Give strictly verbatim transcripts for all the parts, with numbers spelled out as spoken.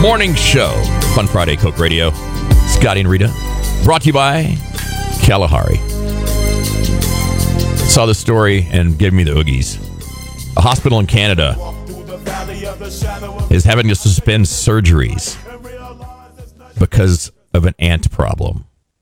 morning show. Fun Friday, Coke Radio. Scotty and Rita. Brought to you by Kalahari. Saw the story and gave me the oogies. A hospital in Canada is having to suspend surgeries because of an ant problem.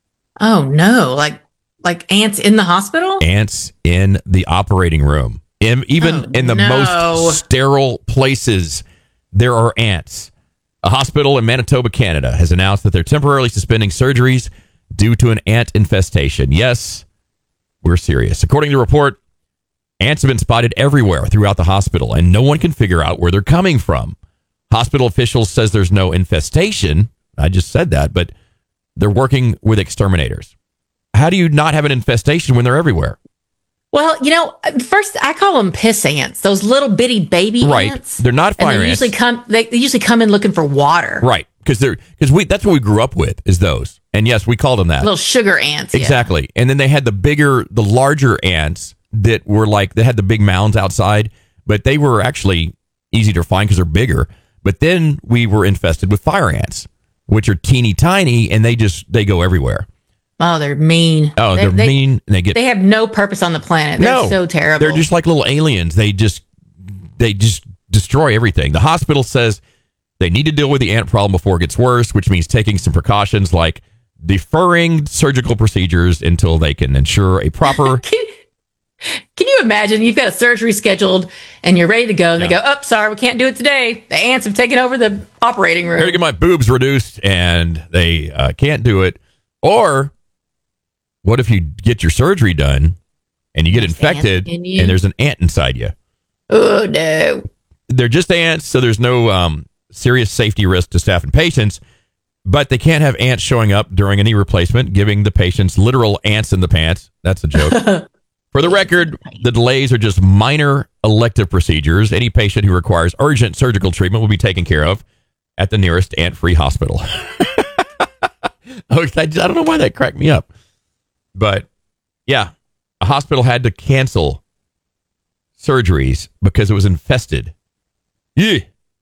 Oh, no. Like like ants in the hospital? Ants in the operating room. In, even oh, in the no. most sterile places, there are ants. A hospital in Manitoba, Canada, has announced that they're temporarily suspending surgeries due to an ant infestation. Yes, we're serious. According to the report, ants have been spotted everywhere throughout the hospital, and no one can figure out where they're coming from. Hospital officials says there's no infestation. I just said that, but they're working with exterminators. How do you not have an infestation when they're everywhere? Well, you know, first I call them piss ants. Those little bitty baby right. ants. They're not fire and they ants. Usually come, they, they usually come in looking for water. Right, because they're because we that's what we grew up with is those. And yes, we called them that. Little sugar ants. Exactly. Yeah. And then they had the bigger, the larger ants that were like, they had the big mounds outside, but they were actually easy to find because they're bigger. But then we were infested with fire ants, which are teeny tiny, and they just, they go everywhere. Oh, they're mean. Oh, they, they're they, mean. And they get. They have no purpose on the planet. They're no, so terrible. They're just like little aliens. They just, they just destroy everything. The hospital says they need to deal with the ant problem before it gets worse, which means taking some precautions like deferring surgical procedures until they can ensure a proper. can, can you imagine? You've got a surgery scheduled and you're ready to go, and yeah. they go, "Oh, sorry, we can't do it today. The ants have taken over the operating room. Here to get my boobs reduced, and they uh, can't do it." Or what if you get your surgery done and you get there's infected in you. and there's an ant inside you? Oh, no. They're just ants, so there's no um, serious safety risk to staff and patients, but they can't have ants showing up during a knee replacement, giving the patients literal ants in the pants. That's a joke. For the record, the delays are just minor elective procedures. Any patient who requires urgent surgical treatment will be taken care of at the nearest ant-free hospital. I don't know why that cracked me up. But, yeah, a hospital had to cancel surgeries because it was infested. Yeah.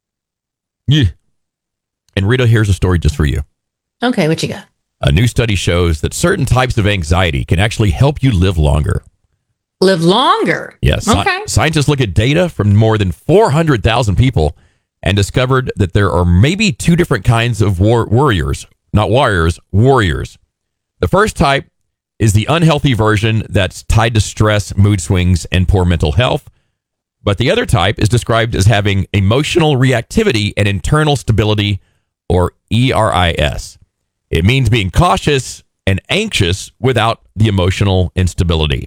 Yeah. And Rita, here's a story just for you. Okay, what you got? A new study shows that certain types of anxiety can actually help you live longer. Live longer? Yes. Okay. Sci- scientists look at data from more than four hundred thousand people and discovered that there are maybe two different kinds of war- warriors. Not warriors, warriors. The first type is the unhealthy version that's tied to stress, mood swings, and poor mental health. But the other type is described as having emotional reactivity and internal stability, or E R I S. It means being cautious and anxious without the emotional instability.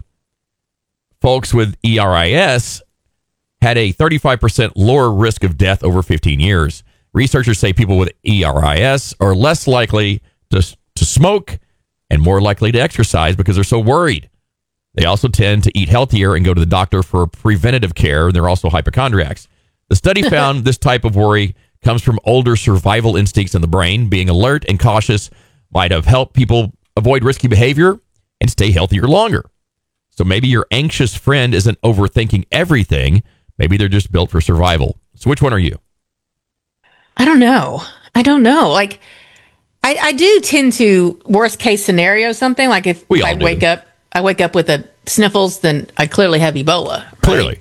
Folks with E R I S had a thirty-five percent lower risk of death over fifteen years. Researchers say people with E R I S are less likely to, to smoke and more likely to exercise because they're so worried. They also tend to eat healthier and go to the doctor for preventative care. They're also hypochondriacs. The study found this type of worry comes from older survival instincts in the brain. Being alert and cautious might have helped people avoid risky behavior and stay healthier longer. So maybe your anxious friend isn't overthinking everything. Maybe they're just built for survival. So which one are you? I don't know. I don't know. Like, I, I do tend to worst case scenario something. Like if, if I do. wake up, I wake up with a sniffles, then I clearly have Ebola. Right? Clearly.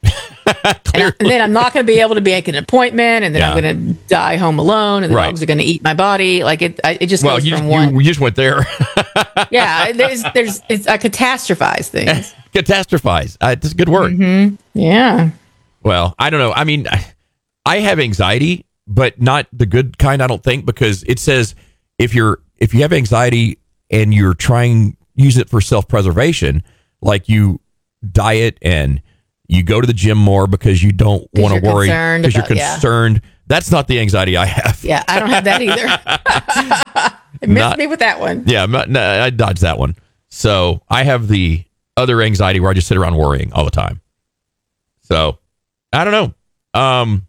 and, I, and then I'm not going to be able to make an appointment, and then yeah. I'm going to die home alone, and the right. dogs are going to eat my body. Like it, I, it just well, goes you, from you, one. You just went there. yeah, there's, there's, it's I catastrophize things. Catastrophize. Uh, it's a good word. Mm-hmm. Yeah. Well, I don't know. I mean, I, I have anxiety, but not the good kind. I don't think, because it says if you're if you have anxiety and you're trying use it for self-preservation, like you diet and you go to the gym more because you don't want to worry because you're concerned. Yeah. That's not the anxiety I have. Yeah, I don't have that either. It missed not, me with that one. Yeah, not, no, I dodged that one. So I have the other anxiety where I just sit around worrying all the time. So I don't know. Um,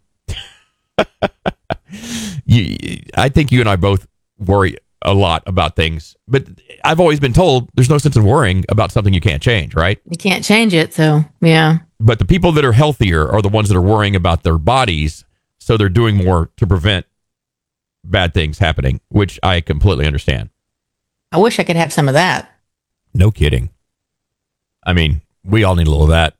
you, I think you and I both worry a lot about things, but I've always been told there's no sense in worrying about something you can't change, right? You can't change it, so yeah. But the people that are healthier are the ones that are worrying about their bodies, so they're doing more to prevent bad things happening, which I completely understand. I wish I could have some of that. No kidding. I mean, we all need a little of that.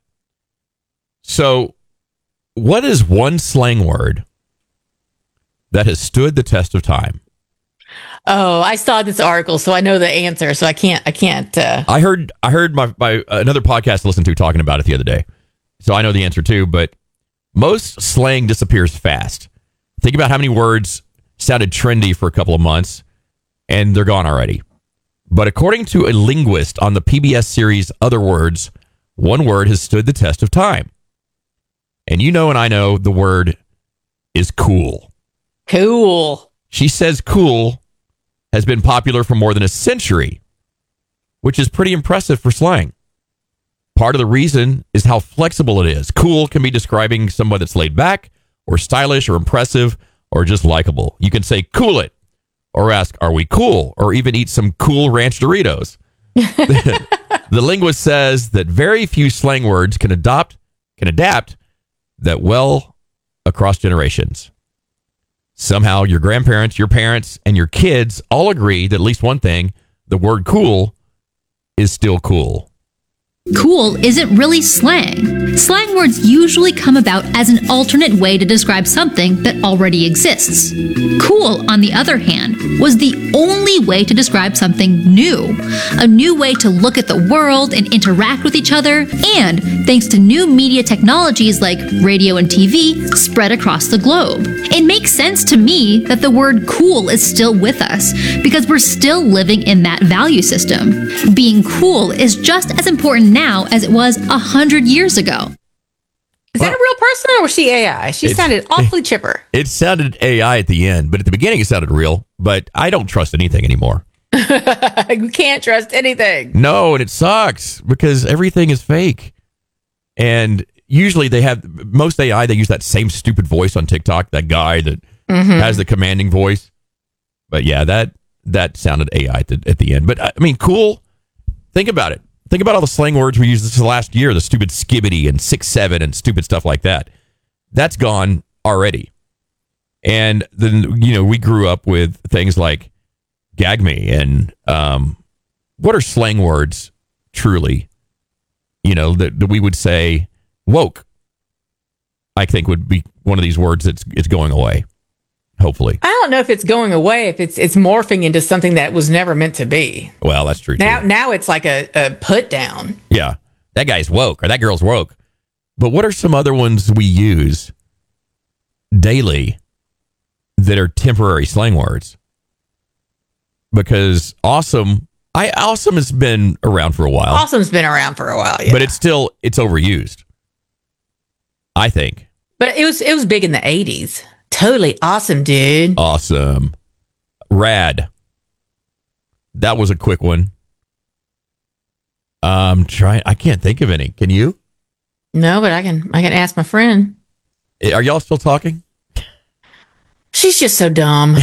So, what is one slang word that has stood the test of time? Oh, I saw this article, so I know the answer. So I can't. I can't. Uh... I heard. I heard my, my another podcast I listened to talking about it the other day, so I know the answer too. But most slang disappears fast. Think about how many words sounded trendy for a couple of months, and they're gone already. But according to a linguist on the P B S series Other Words, one word has stood the test of time. And you know, and I know the word is cool. Cool. She says cool has been popular for more than a century, which is pretty impressive for slang. Part of the reason is how flexible it is. Cool can be describing someone that's laid back or stylish or impressive or just likable. You can say cool it or ask, are we cool? Or even eat some Cool Ranch Doritos. The linguist says that very few slang words can adopt, can adapt that well across generations. Somehow your grandparents, your parents, and your kids all agree that at least one thing, the word cool is still cool. Cool isn't really slang. Slang words usually come about as an alternate way to describe something that already exists. Cool, on the other hand, was the only way to describe something new. A new way to look at the world and interact with each other, and, thanks to new media technologies like radio and T V, spread across the globe. It makes sense to me that the word cool is still with us, because we're still living in that value system. Being cool is just as important now as it was a hundred years ago. Is that a real person or was she A I? She It's- sounded awfully chipper. It sounded A I at the end, but at the beginning it sounded real. But I don't trust anything anymore. You can't trust anything. No, and it sucks because everything is fake. And usually they have, most A I, they use that same stupid voice on TikTok, that guy that Mm-hmm. has the commanding voice. But yeah, that that sounded A I at the, at the end. But I mean, cool. Think about it. Think about all the slang words we used this last year, the stupid skibbity and six seven and stupid stuff like that. That's gone already. And then, you know, we grew up with things like gag me and um, what are slang words truly, you know, that, that we would say woke, I think would be one of these words that's it's going away, hopefully. I don't know if it's going away, if it's it's morphing into something that was never meant to be. Well, that's true. Now, too. now it's like a, a put down. Yeah, that guy's woke or that girl's woke. But what are some other ones we use daily that are temporary slang words? Because awesome, I awesome has been around for a while. Awesome's been around for a while, yeah. But it's still it's overused, I think. But it was it was big in the eighties. Totally awesome, dude. Awesome. Rad. That was a quick one. Um, trying. I can't think of any. Can you? No, but I can I can ask my friend. Are y'all still talking? She's just so dumb.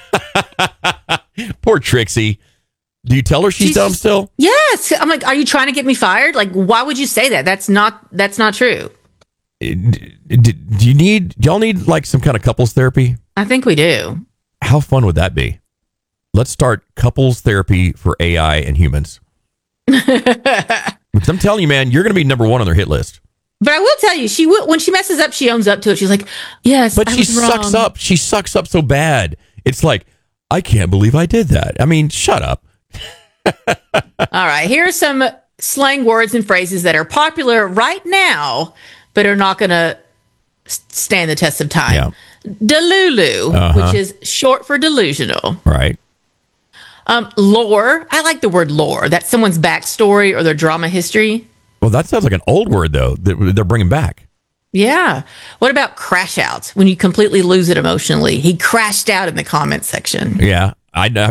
Poor Trixie. Do you tell her she's, She's- dumb still? Yes. I'm like, are you trying to get me fired? Like, why would you say that? That's not that's not true. D- d- Do you need? Do y'all need like some kind of couples therapy? I think we do. How fun would that be? Let's start couples therapy for A I and humans. Because I'm telling you, man, you're going to be number one on their hit list. But I will tell you, she will, when she messes up, she owns up to it. She's like, yes, But I she was sucks wrong. up. She sucks up so bad. It's like, I can't believe I did that. I mean, shut up. All right, here are some slang words and phrases that are popular right now, but are not going to stand the test of time. Yeah. Delulu, Uh-huh. which is short for delusional. Right. Um, lore. I like the word lore. That's someone's backstory or their drama history. Well, that sounds like an old word, though, that they're bringing back. Yeah. What about crash outs? When you completely lose it emotionally. He crashed out in the comment section. Yeah. I,